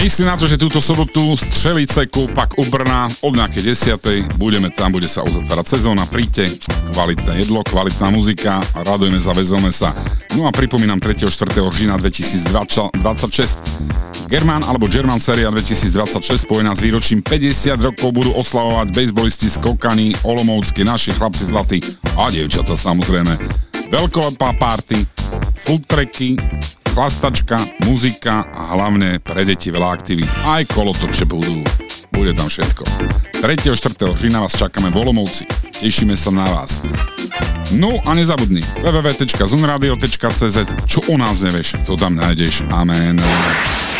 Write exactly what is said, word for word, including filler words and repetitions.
Myslím na to, že túto sobotu Střelice, Koupak u Brna od nejakej desiatej budeme tam, bude sa uzatvárať sezóna, príďte, kvalitné jedlo, kvalitná muzika, radujeme sa, vezome sa. No a pripomínam tretieho štvrtého října dvetisícdvadsaťšesť German alebo German séria dvetisícdvadsaťšesť spojená s výročím päťdesiat rokov budú oslavovať bejsbolisti z Kokany, Olomoucky, naši chlapci zlatí a dievčatá samozrejme. Veľkolepá party, food tracky, chlastačka, muzika a hlavne pre deti veľa aktivít. Aj kolotoče budú. Bude tam všetko. tretieho štvrtého října vás čakáme v Olomouci. Tešíme sa na vás. No a nezabudni w w w tečka zunradio tečka c z. Čo o nás nevieš, to tam nájdeš. Amen.